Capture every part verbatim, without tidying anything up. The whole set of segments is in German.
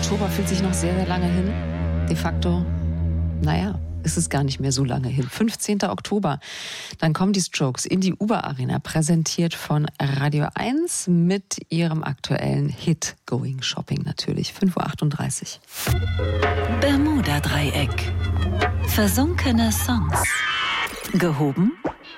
Oktober fühlt sich noch sehr, sehr lange hin. De facto, naja, ist es gar nicht mehr so lange hin. fünfzehnten Oktober. Dann kommen die Strokes in die Uber Arena, präsentiert von Radio eins mit ihrem aktuellen Hit Going Shopping natürlich. fünf Uhr achtunddreißig. Bermuda-Dreieck. Versunkene Songs. Gehoben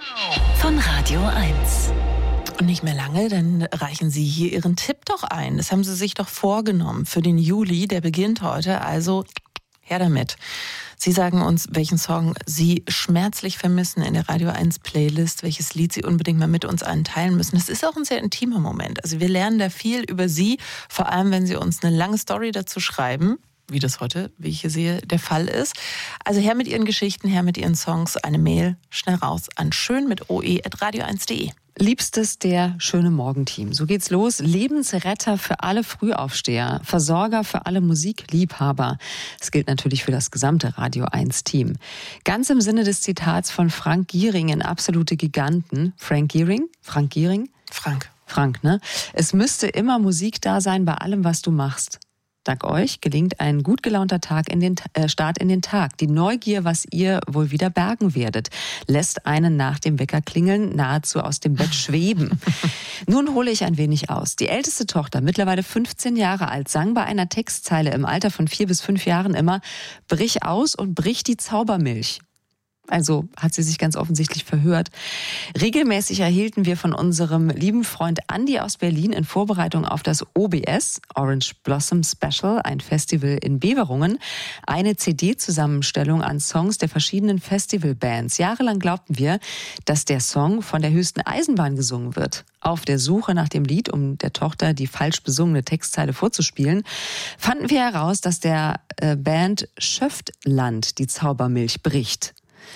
von Radio eins. Und nicht mehr lange, dann reichen Sie hier Ihren Tipp doch ein. Das haben Sie sich doch vorgenommen für den Juli. Der beginnt heute, also her damit. Sie sagen uns, welchen Song Sie schmerzlich vermissen in der Radio eins Playlist, welches Lied Sie unbedingt mal mit uns allen teilen müssen. Das ist auch ein sehr intimer Moment. Also wir lernen da viel über Sie, vor allem wenn Sie uns eine lange Story dazu schreiben, wie das heute, wie ich hier sehe, der Fall ist. Also her mit Ihren Geschichten, her mit Ihren Songs, eine Mail schnell raus an schön mit oe at radio eins punkt de. Liebstes der Schöne Morgenteam. So geht's los. Lebensretter für alle Frühaufsteher, Versorger für alle Musikliebhaber. Das gilt natürlich für das gesamte Radio eins Team. Ganz im Sinne des Zitats von Frank Giering in Absolute Giganten. Frank Giering? Frank Giering? Frank. Frank, ne? Es müsste immer Musik da sein bei allem, was du machst. Dank euch gelingt ein gut gelaunter Tag in den äh, Start in den Tag. Die Neugier, was ihr wohl wieder bergen werdet, lässt einen nach dem Wecker klingeln nahezu aus dem Bett schweben. Nun hole ich ein wenig aus. Die älteste Tochter, mittlerweile fünfzehn Jahre alt, sang bei einer Textzeile im Alter von vier bis fünf Jahren immer: Brich aus und brich die Zaubermilch. Also hat sie sich ganz offensichtlich verhört. Regelmäßig erhielten wir von unserem lieben Freund Andi aus Berlin in Vorbereitung auf das O B S, Orange Blossom Special, ein Festival in Beverungen, eine C D-Zusammenstellung an Songs der verschiedenen Festivalbands. Jahrelang glaubten wir, dass der Song von der höchsten Eisenbahn gesungen wird. Auf der Suche nach dem Lied, um der Tochter die falsch besungene Textzeile vorzuspielen, fanden wir heraus, dass der äh, Band Schöftland die Zaubermilch bricht.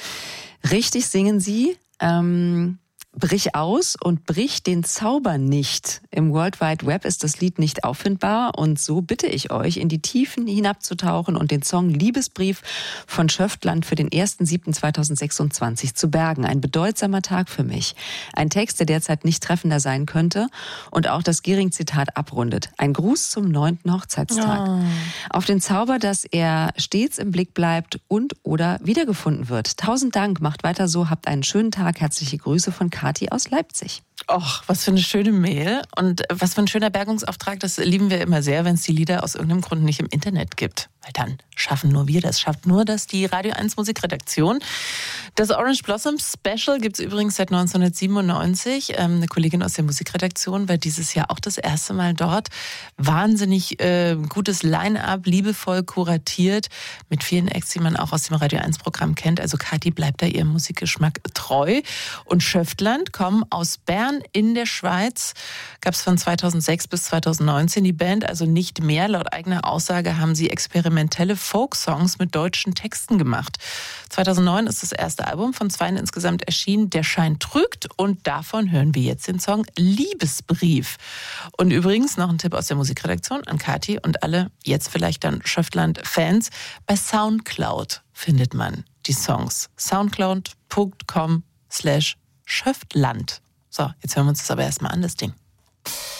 Richtig singen sie, ähm, brich aus und brich den Zauber nicht. Im World Wide Web ist das Lied nicht auffindbar und so bitte ich euch, in die Tiefen hinabzutauchen und den Song Liebesbrief von Schöftland für den ersten siebten zweitausendsechsundzwanzig zu bergen. Ein bedeutsamer Tag für mich. Ein Text, der derzeit nicht treffender sein könnte und auch das Giering-Zitat abrundet. Ein Gruß zum neunten Hochzeitstag. Oh. Auf den Zauber, dass er stets im Blick bleibt und oder wiedergefunden wird. Tausend Dank, macht weiter so, habt einen schönen Tag. Herzliche Grüße von Kathi aus Leipzig. Och, was für eine schöne Mail und was für ein schöner Bergungsauftrag. Das lieben wir immer sehr, wenn es die Lieder aus irgendeinem Grund nicht im Internet gibt. Weil dann schaffen nur wir das, schafft nur das die Radio eins Musikredaktion. Das Orange Blossom Special gibt es übrigens seit neunzehnhundertsiebenundneunzig. Ähm, eine Kollegin aus der Musikredaktion war dieses Jahr auch das erste Mal dort. Wahnsinnig äh, gutes Line-Up, liebevoll kuratiert, mit vielen Acts, die man auch aus dem Radio eins Programm kennt. Also Kathi bleibt da ihrem Musikgeschmack treu. Und Schöftland kommen aus Bern in der Schweiz. Gab es von zweitausendsechs bis zweitausendneunzehn die Band, also nicht mehr. Laut eigener Aussage haben sie experimentelle Folk-Songs mit deutschen Texten gemacht. zweitausendneun ist das erste Album von zweien insgesamt erschienen, Der Schein trügt, und davon hören wir jetzt den Song Liebesbrief. Und übrigens noch ein Tipp aus der Musikredaktion an Kathi und alle jetzt vielleicht dann Schöftland-Fans: Bei Soundcloud findet man die Songs. soundcloud punkt com slash Schöftland. So, jetzt hören wir uns das aber erstmal an, das Ding.